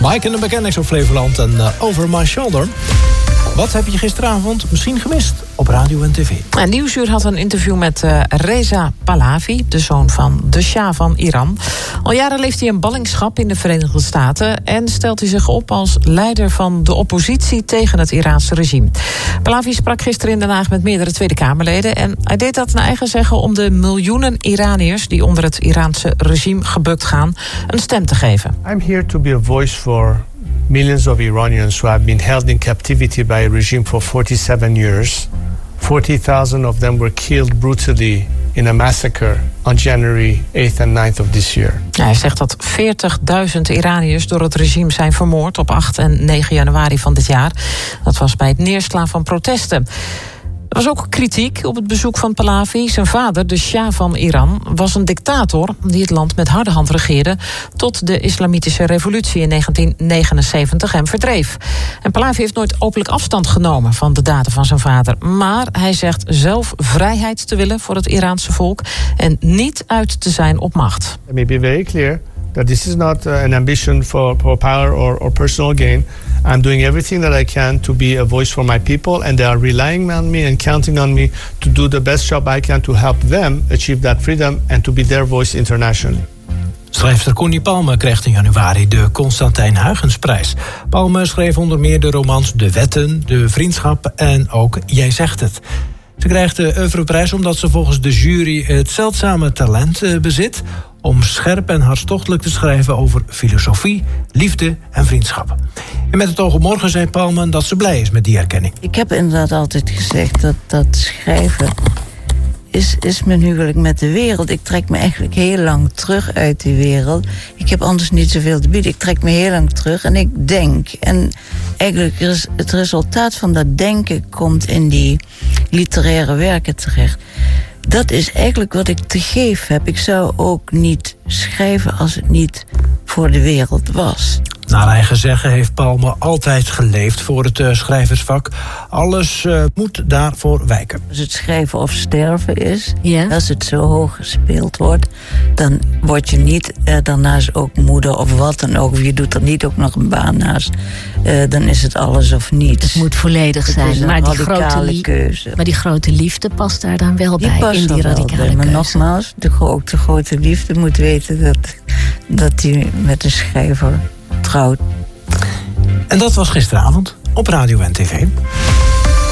Mike en de Mechanics op Flevoland en Over My Shoulder. Wat heb je gisteravond misschien gemist op radio en tv? Nieuwsuur had een interview met Reza Pahlavi, de zoon van de Shah van Iran. Al jaren leeft hij in ballingschap in de Verenigde Staten en stelt hij zich op als leider van de oppositie tegen het Iraanse regime. Pahlavi sprak gisteren in Den Haag met meerdere Tweede Kamerleden en hij deed dat naar eigen zeggen om de miljoenen Iraniërs die onder het Iraanse regime gebukt gaan een stem te geven. I'm here to be a voice for millions of Iranians who have been held in captivity by a regime for 47 years. 40,000 of them were killed brutally in a massacre on January 8th and 9th of this year. Hij zegt dat 40.000 Iraniërs door het regime zijn vermoord op 8 en 9 januari van dit jaar. Dat was bij het neerslaan van protesten. Er was ook kritiek op het bezoek van Pahlavi. Zijn vader, de Shah van Iran, was een dictator die het land met harde hand regeerde tot de islamitische revolutie in 1979 hem verdreef. En Pahlavi heeft nooit openlijk afstand genomen van de daden van zijn vader. Maar hij zegt zelf vrijheid te willen voor het Iraanse volk en niet uit te zijn op macht. Let me be very clear that this is not an ambition for power or personal gain. I'm doing everything that I can to be a voice for my people, and they are relying on me and counting on me to do the best job I can to help them achieve that freedom and to be their voice internationally. Schrijfster Connie Palme kreeg in januari de Constantijn Huygensprijs. Palme schreef onder meer de romans De Wetten, De Vriendschap en ook Jij zegt het. Ze krijgt de oeuvreprijs omdat ze volgens de jury het zeldzame talent bezit om scherp en hartstochtelijk te schrijven over filosofie, liefde en vriendschap. En met het oog op morgen zei Palme dat ze blij is met die erkenning. Ik heb inderdaad altijd gezegd dat schrijven is mijn huwelijk met de wereld. Ik trek me eigenlijk heel lang terug uit die wereld. Ik heb anders niet zoveel te bieden. Ik trek me heel lang terug en ik denk. En eigenlijk is het resultaat van dat denken komt in die literaire werken terecht. Dat is eigenlijk wat ik te geven heb. Ik zou ook niet schrijven als het niet voor de wereld was. Naar eigen zeggen heeft Palme altijd geleefd voor het schrijversvak. Alles moet daarvoor wijken. Als het schrijven of sterven is, als het zo hoog gespeeld wordt, dan word je niet daarnaast ook moeder of wat dan ook. Of je doet er niet ook nog een baan naast. Dan is het alles of niets. Het moet volledig zijn. Het is een radicale keuze. Maar die grote liefde past daar dan wel bij, in die radicale keuze. Maar nogmaals, de grote liefde moet weten dat hij met een schrijver trouwt. En dat was gisteravond op radio en tv.